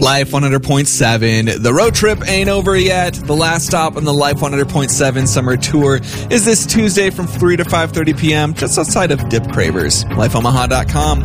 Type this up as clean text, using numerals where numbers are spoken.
Life 100.7. The road trip ain't over yet. The last stop on the Life 100.7 summer tour is this Tuesday from 3 to 5:30 p.m. just outside of Dip Cravers. LifeOmaha.com.